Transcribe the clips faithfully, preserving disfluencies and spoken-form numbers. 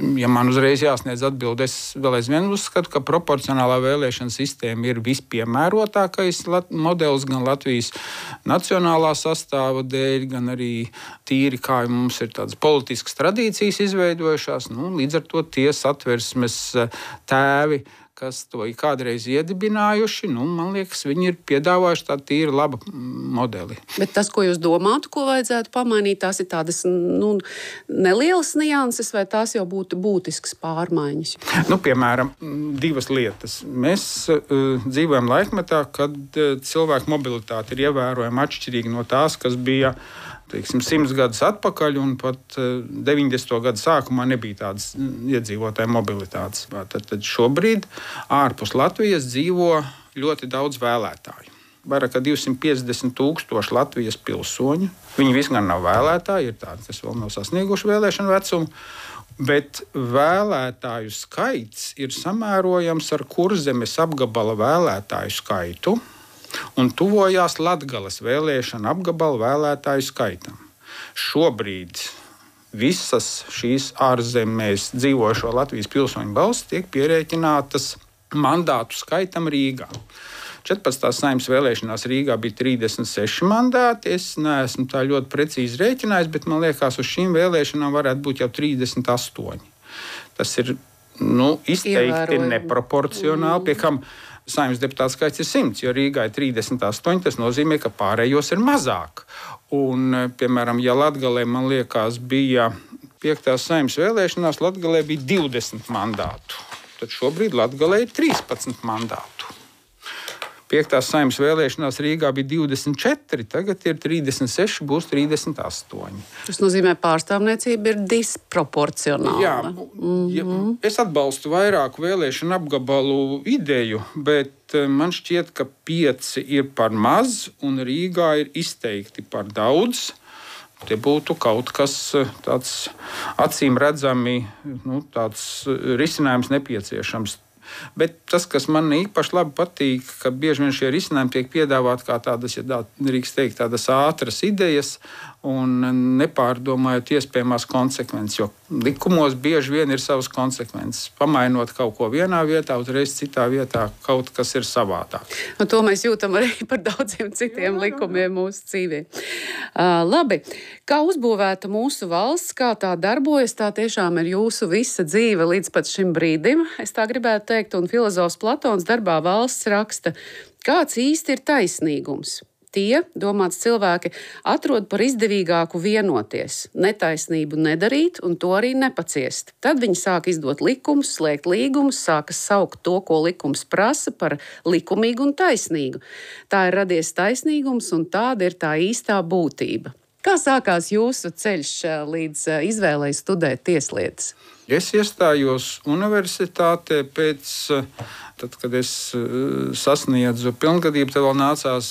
ja man uzreiz jāsniedz atbildi, es vēl aizvien uzskatu, ka proporcionālā vēlēšana sistēma ir vispiemērotākais modelis gan Latvijas nacionālā sastāva dēļ, gan arī tīri, kā mums ir tādas politiskas tradīcijas izveidojušās. Nu, līdz ar to tie satversmes tēvi, kas to ir kādreiz iedibinājuši, nu, man liekas, viņi ir piedāvājuši tādu tīri labu modeli. Bet tas, ko jūs domātu, ko vajadzētu pamainīt, tās ir tādas nu, nelielas nianses, vai tās jau būtu būtiskas pārmaiņas? Nu, piemēram, divas lietas. Mēs uh, dzīvojam laikmetā, kad uh, cilvēku mobilitāte ir ievērojami atšķirīga no tās, kas bija teiksim, simts gadus atpakaļ, un pat deviņdesmito gadu sākumā nebija tādas iedzīvotāju mobilitātes. Tad, tad šobrīd ārpus Latvijas dzīvo ļoti daudz vēlētāju. Vairāk kā divsimt piecdesmit tūkstoši Latvijas pilsoņu. Viņi visi gan nav vēlētāji, ir tādi, kas vēl nav sasnieguši vēlēšanu vecumu, bet vēlētāju skaits ir samērojams ar Kurzemes apgabala vēlētāju skaitu, un tuvojās Latgales vēlēšana apgabala vēlētāju skaitam. Šobrīd visas šīs ārzemēs dzīvojošo Latvijas pilsoņu balsis tiek pierēķinātas mandātu skaitam Rīgā. četrpadsmitās Saeimas vēlēšanās Rīgā bija trīsdesmit seši mandāti. Es neesmu tā ļoti precīzi rēķinājis, bet man liekas, uz šīm vēlēšanām varētu būt jau trīsdesmit astoņi. Tas ir nu, izteikti neproporcionāli, pie kam Saeimas deputātu skaits ir simts, jo Rīgā ir trīsdesmit astoņi, tas nozīmē, ka pārējos ir mazāk. Un, piemēram, ja Latgalē, man liekas, bija piektās Saeimas vēlēšanās, Latgalē bija divdesmit mandātu. Tad šobrīd Latgalē ir trīspadsmit mandātu. Piektās Saeimas vēlēšanās Rīgā bija divdesmit četri, tagad ir trīsdesmit seši, būs trīsdesmit astoņi. Tas nozīmē, pārstāvniecība ir disproporcionāla. Jā, mm-hmm. Es atbalstu vairāku vēlēšanu apgabalu ideju, bet man šķiet, ka pieci ir par maz un Rīgā ir izteikti par daudz. Tie būtu kaut kas tāds acīm redzami, nu, tāds risinājums nepieciešams. Bet tas, kas man īpaši labi patīk, ka bieži vien šie risinājumi tiek piedāvāti kā tādas, ja tā drīkst teikt, tādas ātras idejas un nepārdomājot iespējamās konsekvences, jo likumos bieži vien ir savas konsekvences. Pamainot kaut ko vienā vietā, uzreiz citā vietā kaut kas ir savādāk. Un to mēs jūtam arī par daudziem citiem jā, likumiem jā, jā. mūsu dzīvē. Uh, labi, kā uzbūvēta mūsu valsts, kā tā darbojas, tā tiešām ir jūsu visa dzīve līdz pat šim brīdim. Es tā gribētu teikt, un filozofs Platons darbā Valsts raksta, kāds īsti ir taisnīgums. Tie, domāts cilvēki, atrod par izdevīgāku vienoties, netaisnību nedarīt un to arī nepaciest. Tad viņi sāk izdot likumus, slēgt līgumus, sākas saukt to, ko likums prasa, par likumīgu un taisnīgu. Tā ir radies taisnīgums un tāda ir tā īstā būtība. Kā sākās jūsu ceļš līdz izvēlei studēt tieslietas? Es iestājos universitātē pēc, tad, kad es sasniedzu pilngadību, tad vēl nācās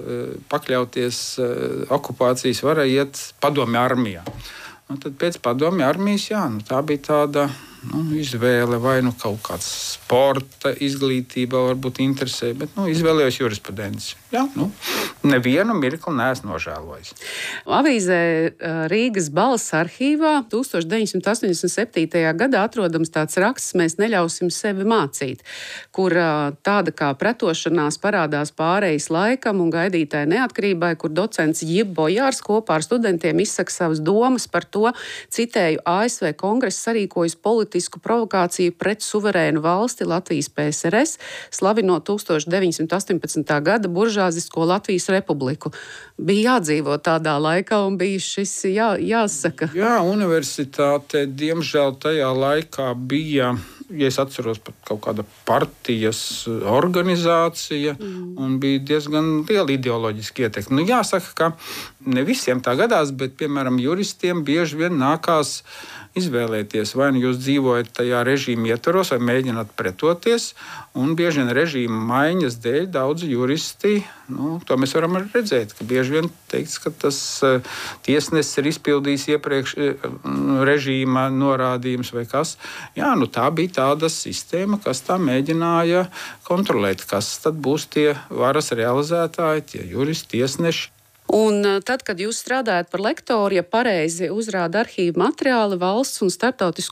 pakļauties okupācijas varai iet padomju armijā. Un tad pēc padomju armijas, jā, nu, tā bija tāda nu, izvēle, vai nu kaut kāds sporta izglītība varbūt interesē, bet nu, izvēlējos jurisprudenci. Jā, nu, nevienu mirkli neesmu nožēlojis. Avīzē Rīgas Balss arhīvā tūkstoš deviņsimt astoņdesmit septītajā gadā atrodams tāds raksts "Mēs neļausim sevi mācīt", kur tāda kā pretošanās parādās pārejas laikam un gaidītai neatkarībai, kur docents Jib Bojārs kopā ar studentiem izsaka savas domas par to, citēju, A S V kongress sarīkojas politisku provokāciju pret suverēnu valsti Latvijas P S R S, slavinot tūkstoš deviņsimt astoņpadsmitā gada buržāzisko Latvijas republiku. Bija jādzīvo tādā laikā un bija šis jā, jāsaka. Jā, universitāte, diemžēl tajā laikā bija, ja es atceros, pat kaut kāda partijas organizācija mm. un bija diezgan liela ideoloģiska ietekme. Nu, jāsaka, ka ne visiem tā gadās, bet, piemēram, juristiem bieži vien nākās izvēlēties, vai nu jūs dzīvojat tajā režīma ietvaros, vai mēģināt pretoties, un bieži vien režīma maiņas dēļ daudzi juristi, nu, to mēs varam redzēt, ka bieži vien teikts, ka tas uh, tiesnesis ir izpildījis iepriekš uh, režīma norādījums vai kas. Jā, nu tā bija tāda sistēma, kas tā mēģināja kontrolēt, kas tad būs tie varas realizētāji, tie juristi, tiesneši. Un tad, kad jūs strādājat par lektoru, ja pareizi uzrāda arhīva materiāli, valsts un starptautisku